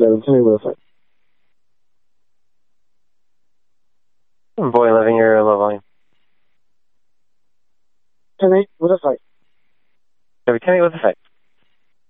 11. Tell me what a fight. Boy living your low volume. Tell me what a fight. Tell me what a fight.